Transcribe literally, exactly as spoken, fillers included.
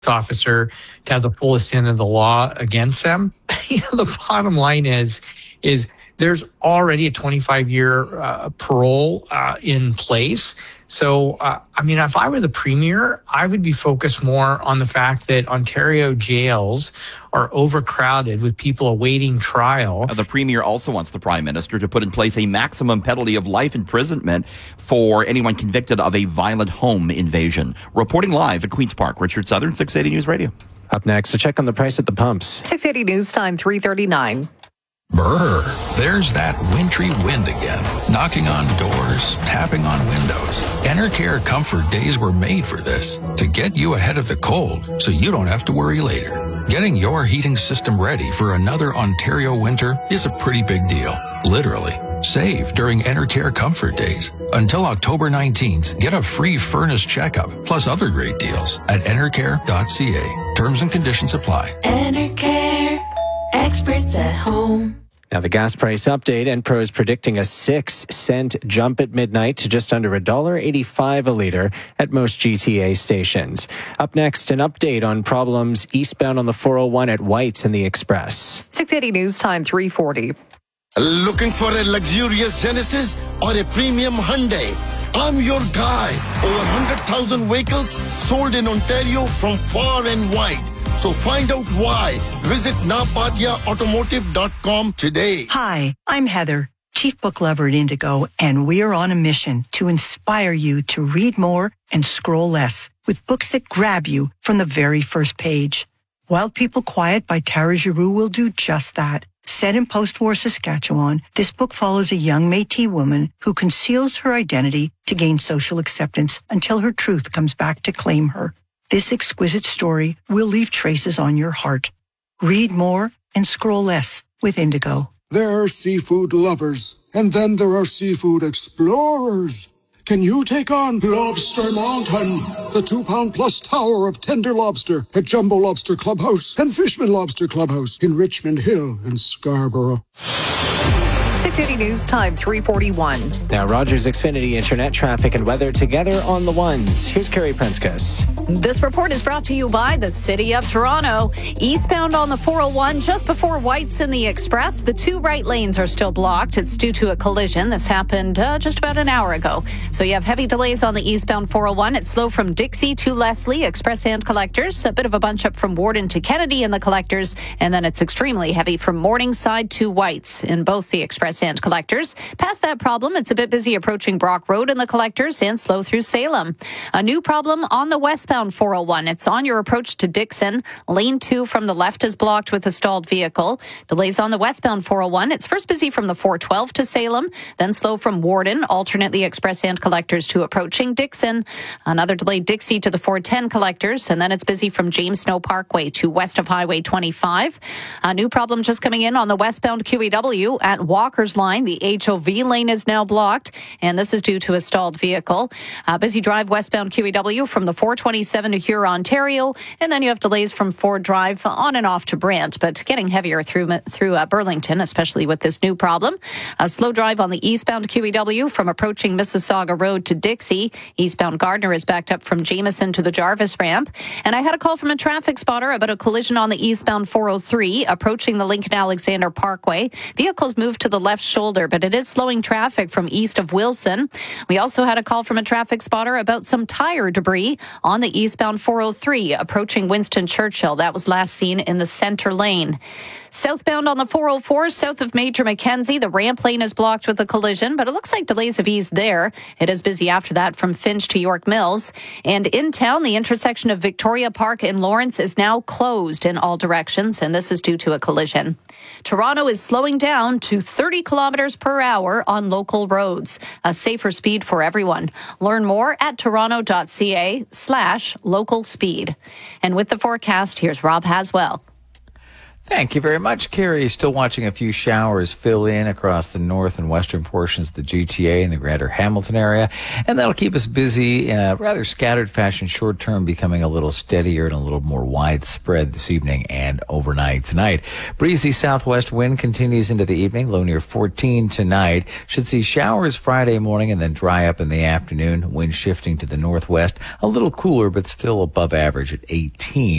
officer to have the full extent of the law against them. You know, the bottom line is, is there's already a twenty-five year uh, parole uh, in place. So, uh, I mean, if I were the premier, I would be focused more on the fact that Ontario jails are overcrowded with people awaiting trial. Uh, the premier also wants the prime minister to put in place a maximum penalty of life imprisonment for anyone convicted of a violent home invasion. Reporting live at Queen's Park, Richard Southern, six eighty News Radio. Up next, a check on the price at the pumps. six eighty News Time, three thirty-nine. Brr, there's that wintry wind again, knocking on doors, tapping on windows. Enercare Comfort Days were made for this, to get you ahead of the cold so you don't have to worry later. Getting your heating system ready for another Ontario winter is a pretty big deal, literally. Save during Enercare Comfort Days. Until October nineteenth, get a free furnace checkup, plus other great deals at enercare dot c a. Terms and conditions apply. Enercare, experts at home. Now, the gas price update, Enpro is predicting a six cent jump at midnight to just under one dollar eighty-five a litre at most G T A stations. Up next, an update on problems eastbound on the four oh one at White's and the Express. six eighty News Time, three forty. Looking for a luxurious Genesis or a premium Hyundai? I'm your guy. Over one hundred thousand vehicles sold in Ontario from far and wide. So find out why. Visit napatia automotive dot com today. Hi, I'm Heather, Chief Book Lover at Indigo, and we're on a mission to inspire you to read more and scroll less with books that grab you from the very first page. Wild People Quiet by Tara Giroux will do just that. Set in post-war Saskatchewan, this book follows a young Métis woman who conceals her identity to gain social acceptance until her truth comes back to claim her. This exquisite story will leave traces on your heart. Read more and scroll less with Indigo. There are seafood lovers, and then there are seafood explorers. Can you take on Lobster Mountain, the two-pound plus tower of tender lobster at Jumbo Lobster Clubhouse and Fishman Lobster Clubhouse in Richmond Hill and Scarborough? six eighty News Time, three forty-one. Now, Rogers Xfinity internet traffic and weather together on the ones. Here's Carrie Prenskus. This report is brought to you by the City of Toronto. Eastbound on the four oh one, just before White's and the Express, the two right lanes are still blocked. It's due to a collision. This happened uh, just about an hour ago. So you have heavy delays on the eastbound four oh one. It's slow from Dixie to Leslie, Express and Collectors. A bit of a bunch up from Warden to Kennedy in the Collectors. And then it's extremely heavy from Morningside to White's in both the Express and Collectors. Past that problem, it's a bit busy approaching Brock Road in the Collectors and slow through Salem. A new problem on the westbound four oh one. It's on your approach to Dixon. Lane two from the left is blocked with a stalled vehicle. Delays on the westbound four oh one. It's first busy from the four twelve to Salem, then slow from Warden, alternately Express and Collectors to approaching Dixon. Another delay Dixie to the four ten Collectors, and then it's busy from James Snow Parkway to west of Highway twenty-five. A new problem just coming in on the westbound Q E W at Walker's Line. The H O V lane is now blocked, and this is due to a stalled vehicle. Uh, busy drive westbound Q E W from the four twenty-seven to Huron, Ontario, and then you have delays from Ford Drive on and off to Brant, but getting heavier through through uh, Burlington, especially with this new problem. A slow drive on the eastbound Q E W from approaching Mississauga Road to Dixie. Eastbound Gardner is backed up from Jameson to the Jarvis ramp. And I had a call from a traffic spotter about a collision on the eastbound four oh three approaching the Lincoln Alexander Parkway. Vehicles moved to the left shoulder, but it is slowing traffic from east of Wilson. We also had a call from a traffic spotter about some tire debris on the eastbound four oh three approaching Winston Churchill. That was last seen in the center lane. Southbound on the four oh four, south of Major Mackenzie, the ramp lane is blocked with a collision, but it looks like delays have eased there. It is busy after that from Finch to York Mills. And in town, the intersection of Victoria Park and Lawrence is now closed in all directions, and this is due to a collision. Toronto is slowing down to thirty kilometers per hour on local roads, a safer speed for everyone. Learn more at toronto.ca slash local speed. And with the forecast, here's Rob Haswell. Thank you very much, Carrie. Still watching a few showers fill in across the north and western portions of the G T A and the greater Hamilton area. And that'll keep us busy in a rather scattered fashion, short term becoming a little steadier and a little more widespread this evening and overnight tonight. Breezy southwest wind continues into the evening, low near fourteen tonight. Should see showers Friday morning and then dry up in the afternoon. Wind shifting to the northwest, a little cooler but still above average at eighteen.